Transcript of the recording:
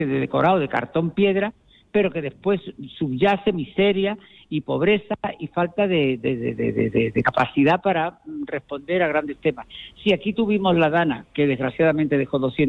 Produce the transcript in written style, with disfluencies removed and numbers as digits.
de decorado de cartón piedra, pero que después subyace miseria y pobreza y falta de capacidad para responder a grandes temas. Si aquí tuvimos la Dana, que desgraciadamente dejó 200